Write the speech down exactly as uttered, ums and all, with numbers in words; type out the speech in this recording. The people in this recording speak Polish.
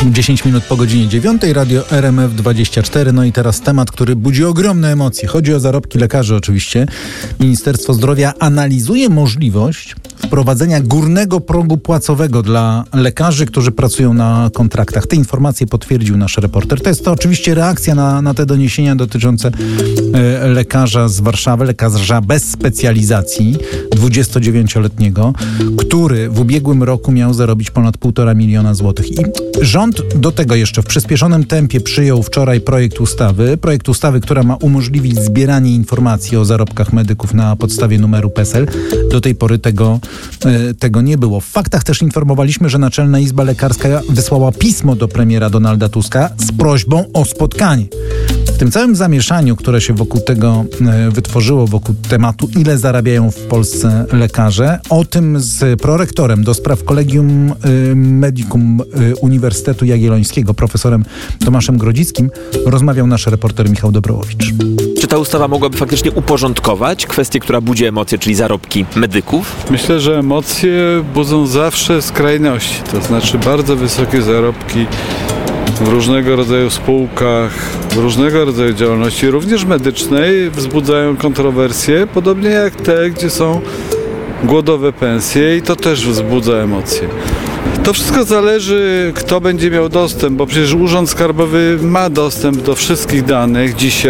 dziesięć minut po godzinie dziewiątej, radio R M F dwadzieścia cztery. No i teraz temat, który budzi ogromne emocje. Chodzi o zarobki lekarzy oczywiście. Ministerstwo Zdrowia analizuje możliwość wprowadzenia górnego progu płacowego dla lekarzy, którzy pracują na kontraktach. Te informacje potwierdził nasz reporter. To jest to oczywiście reakcja na, na te doniesienia dotyczące e, lekarza z Warszawy, lekarza bez specjalizacji, dwudziestodziewięcioletniego, który w ubiegłym roku miał zarobić ponad półtora miliona złotych. I rząd do tego jeszcze w przyspieszonym tempie przyjął wczoraj projekt ustawy, projekt ustawy, która ma umożliwić zbieranie informacji o zarobkach medyków na podstawie numeru P E S E L. Do tej pory tego, e, tego nie było. W faktach też informowaliśmy, że Naczelna Izba Lekarska wysłała pismo do premiera Donalda Tuska z prośbą o spotkanie. W tym całym zamieszaniu, które się wokół tego e, wytworzyło, wokół tematu, ile zarabiają w Polsce lekarze, o tym z prorektorem do spraw Collegium e, Medicum e, Uniwersytetu Jagiellońskiego, profesorem Tomaszem Grodzickim, rozmawiał nasz reporter Michał Dobrołowicz. Czy ta ustawa mogłaby faktycznie uporządkować kwestię, która budzi emocje, czyli zarobki medyków? Myślę, że emocje budzą zawsze skrajności, to znaczy bardzo wysokie zarobki w różnego rodzaju spółkach, w różnego rodzaju działalności, również medycznej, wzbudzają kontrowersje, podobnie jak te, gdzie są głodowe pensje i to też wzbudza emocje. To wszystko zależy, kto będzie miał dostęp, bo przecież Urząd Skarbowy ma dostęp do wszystkich danych dzisiaj